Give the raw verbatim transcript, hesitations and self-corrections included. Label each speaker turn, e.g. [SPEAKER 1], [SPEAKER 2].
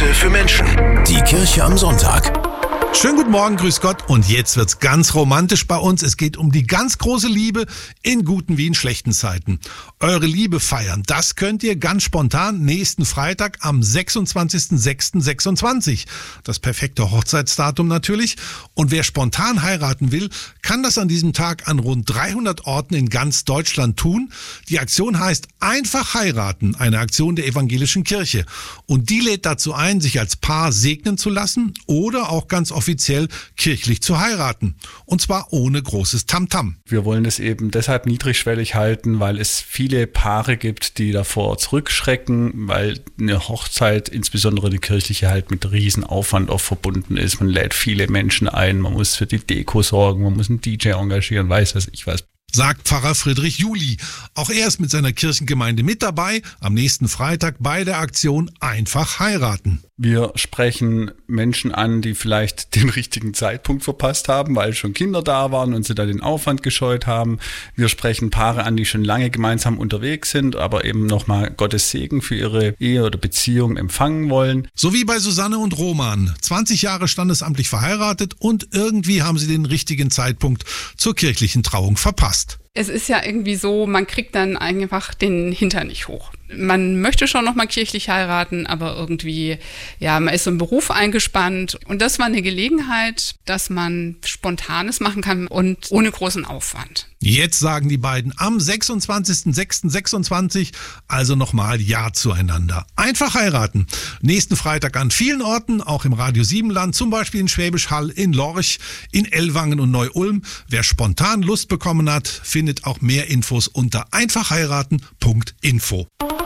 [SPEAKER 1] Grüße für Menschen. Die Kirche am Sonntag.
[SPEAKER 2] Schönen guten Morgen, grüß Gott. Und jetzt wird's ganz romantisch bei uns. Es geht um die ganz große Liebe in guten wie in schlechten Zeiten. Eure Liebe feiern, das könnt ihr ganz spontan nächsten Freitag am sechsundzwanzigsten sechsten sechsundzwanzig. Das perfekte Hochzeitsdatum natürlich. Und wer spontan heiraten will, kann das an diesem Tag an rund dreihundert Orten in ganz Deutschland tun. Die Aktion heißt Einfach heiraten, eine Aktion der evangelischen Kirche. Und die lädt dazu ein, sich als Paar segnen zu lassen oder auch ganz offiziell kirchlich zu heiraten. Und zwar ohne großes Tamtam.
[SPEAKER 3] Wir wollen es eben deshalb niedrigschwellig halten, weil es viele Paare gibt, die davor zurückschrecken, weil eine Hochzeit, insbesondere die kirchliche, halt mit Riesenaufwand oft verbunden ist. Man lädt viele Menschen ein, man muss für die Deko sorgen, man muss einen D J engagieren, weiß was ich was.
[SPEAKER 2] Sagt Pfarrer Friedrich Juli. Auch er ist mit seiner Kirchengemeinde mit dabei, am nächsten Freitag bei der Aktion Einfach heiraten.
[SPEAKER 3] Wir sprechen Menschen an, die vielleicht den richtigen Zeitpunkt verpasst haben, weil schon Kinder da waren und sie da den Aufwand gescheut haben. Wir sprechen Paare an, die schon lange gemeinsam unterwegs sind, aber eben nochmal Gottes Segen für ihre Ehe oder Beziehung empfangen wollen.
[SPEAKER 2] So wie bei Susanne und Roman. zwanzig Jahre standesamtlich verheiratet und irgendwie haben sie den richtigen Zeitpunkt zur kirchlichen Trauung verpasst.
[SPEAKER 4] Es ist ja irgendwie so, man kriegt dann einfach den Hintern nicht hoch. Man möchte schon noch mal kirchlich heiraten, aber irgendwie, ja, man ist so im Beruf eingespannt. Und das war eine Gelegenheit, dass man Spontanes machen kann und ohne großen Aufwand.
[SPEAKER 2] Jetzt sagen die beiden am sechsundzwanzigsten sechsten sechsundzwanzig also nochmal Ja zueinander. Einfach heiraten. Nächsten Freitag an vielen Orten, auch im Radio Siebenland, zum Beispiel in Schwäbisch Hall, in Lorch, in Ellwangen und Neu-Ulm. Wer spontan Lust bekommen hat, findet auch mehr Infos unter einfach heiraten punkt info.